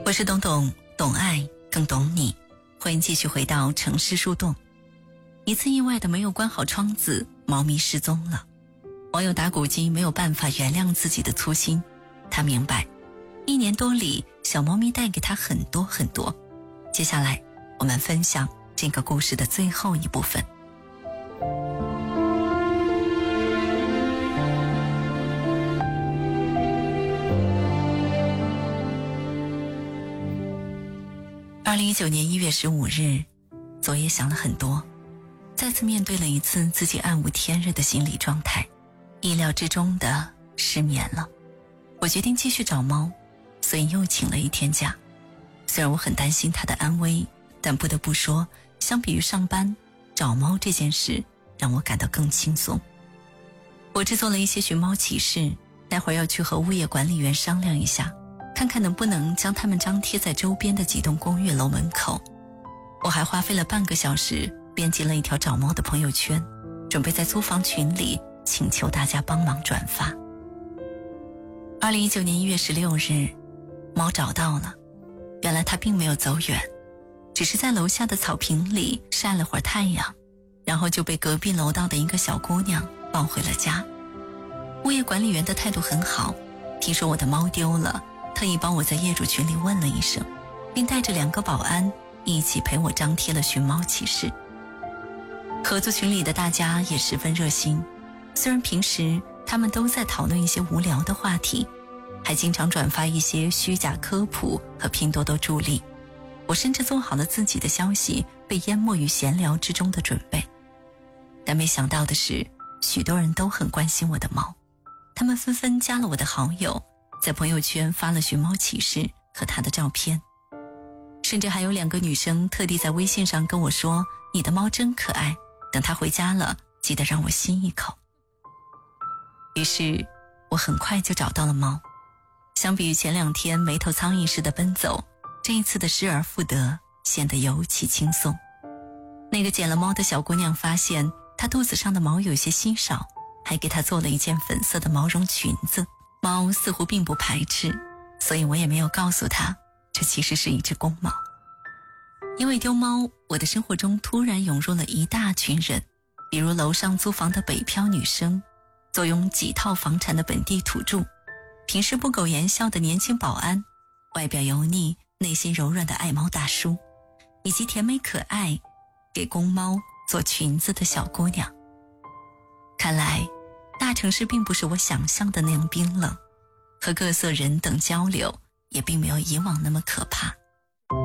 我是懂懂，懂爱更懂你。欢迎继续回到城市树洞。一次意外的没有关好窗子，猫咪失踪了。网友打鼓机没有办法原谅自己的粗心，他明白1年多里小猫咪带给他很多很多。接下来我们分享这个故事的最后一部分。2019年1月15日，昨夜想了很多，再次面对了一次自己暗无天日的心理状态，意料之中的失眠了。我决定继续找猫，所以又请了1天假。虽然我很担心它的安危，但不得不说，相比于上班，找猫这件事让我感到更轻松。我制作了一些寻猫启事，待会儿要去和物业管理员商量一下，看看能不能将它们张贴在周边的几栋公寓楼门口。我还花费了半个小时编辑了一条找猫的朋友圈，准备在租房群里请求大家帮忙转发。2019年1月16日，猫找到了。原来它并没有走远，只是在楼下的草坪里晒了会儿太阳，然后就被隔壁楼道的一个小姑娘抱回了家。物业管理员的态度很好，听说我的猫丢了，特意帮我在业主群里问了一声，并带着2个保安一起陪我张贴了寻猫启事。合作群里的大家也十分热心，虽然平时他们都在讨论一些无聊的话题，还经常转发一些虚假科普和拼多多助力。我甚至做好了自己的消息被淹没于闲聊之中的准备。但没想到的是，许多人都很关心我的猫，他们纷纷加了我的好友，在朋友圈发了寻猫启事和他的照片。甚至还有2个女生特地在微信上跟我说，你的猫真可爱，等它回家了记得让我亲一口。于是我很快就找到了猫。相比于前2天没头苍蝇似的奔走，这一次的失而复得显得尤其轻松。那个捡了猫的小姑娘发现她肚子上的毛有些稀少，还给她做了一件粉色的毛绒裙子。猫似乎并不排斥，所以我也没有告诉她这其实是一只公猫。因为丢猫，我的生活中突然涌入了一大群人，比如楼上租房的北漂女生，坐拥几套房产的本地土著，平时不苟言笑的年轻保安，外表油腻内心柔软的爱猫大叔，以及甜美可爱给公猫做裙子的小姑娘。看来大城市并不是我想象的那样冰冷，和各色人等交流也并没有以往那么可怕。